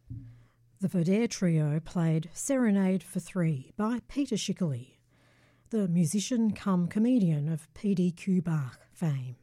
The Verdere Trio played Serenade for Three by Peter Schickele, the musician come comedian of P.D.Q. Bach fame.